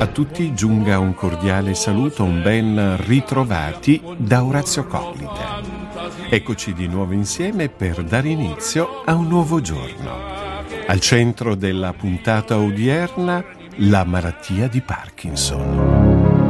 A tutti giunga un cordiale saluto, un ben ritrovati da Orazio Collita. Eccoci di nuovo insieme per dare inizio a un nuovo giorno. Al centro della puntata odierna, la malattia di Parkinson.